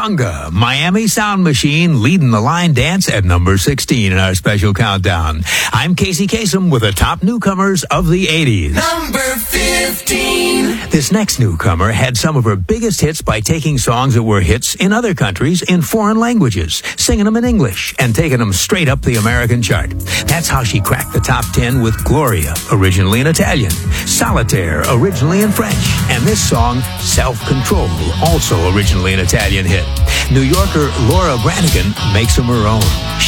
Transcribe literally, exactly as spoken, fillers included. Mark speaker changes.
Speaker 1: Conga, Miami Sound Machine, leading the line dance at number sixteen in our special countdown. I'm Casey Kasem with the top newcomers of the eighties.
Speaker 2: Number fifteen.
Speaker 1: This next newcomer had some of her biggest hits by taking songs that were hits in other countries in foreign languages, singing them in English, and taking them straight up the American chart. That's how she cracked the top ten with Gloria, originally in Italian, Solitaire, originally in French, and this song, Self-Control, also originally an Italian hit. New Yorker Laura Branigan makes them her own.